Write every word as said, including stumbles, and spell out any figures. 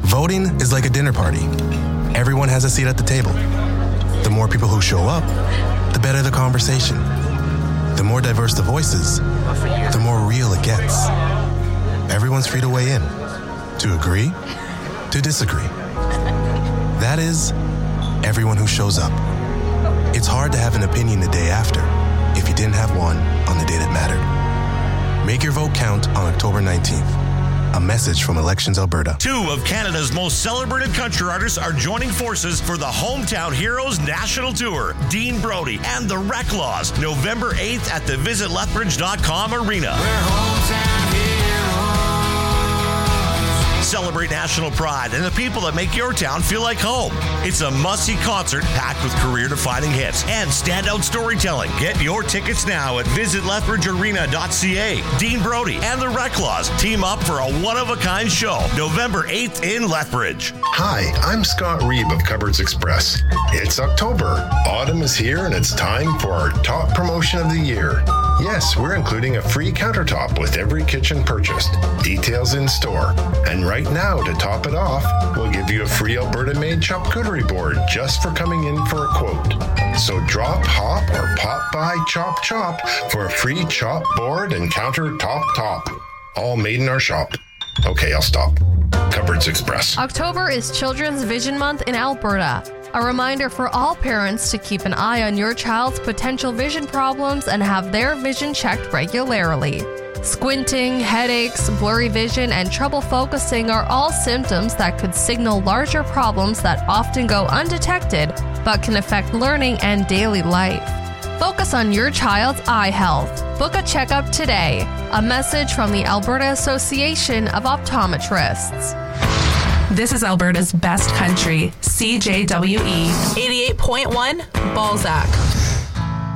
Voting is like a dinner party. Everyone has a seat at the table. The more people who show up, the better the conversation. The more diverse the voices, the more real it gets. Everyone's free to weigh in, to agree, to disagree. That is, everyone who shows up. It's hard to have an opinion the day after if you didn't have one on the day that mattered. Make your vote count on October nineteenth. A message from Elections Alberta. Two of Canada's most celebrated country artists are joining forces for the Hometown Heroes National Tour. Dean Brody and the Reclaws, November eighth at the visit lethbridge dot com arena. We're hometown heroes. Celebrate national pride and the people that make your town feel like home. It's a must-see concert packed with career-defining hits and standout storytelling. Get your tickets now at visit lethbridge arena dot c a. Dean Brody and the Reclaws team up for a one-of-a-kind show, November eighth in Lethbridge. Hi, I'm Scott Reeb of Cupboards Express. It's October. Autumn is here and it's time for our top promotion of the year. Yes, we're including a free countertop with every kitchen purchased. Details in store. And right now, to top it off, we'll give you a free Alberta-made charcuterie board just for coming in for a quote. So drop, hop, or pop by Chop Chop for a free chop board and countertop top. All made in our shop. Okay, I'll stop. Cupboards Express. October is Children's Vision Month in Alberta. A reminder for all parents to keep an eye on your child's potential vision problems and have their vision checked regularly. Squinting, headaches, blurry vision, and trouble focusing are all symptoms that could signal larger problems that often go undetected but can affect learning and daily life. Focus on your child's eye health. Book a checkup today. A message from the Alberta Association of Optometrists. This is Alberta's best country, C J W E eighty-eight point one Balzac.